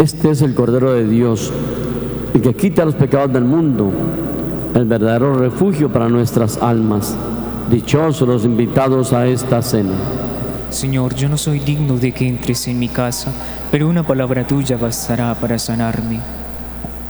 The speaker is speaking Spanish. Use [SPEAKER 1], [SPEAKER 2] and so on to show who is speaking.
[SPEAKER 1] Este es el Cordero de Dios, el que quita los pecados del mundo, el verdadero refugio para nuestras almas. Dichosos los invitados a esta cena.
[SPEAKER 2] Señor, yo no soy digno de que entres en mi casa, pero una palabra tuya bastará para sanarme.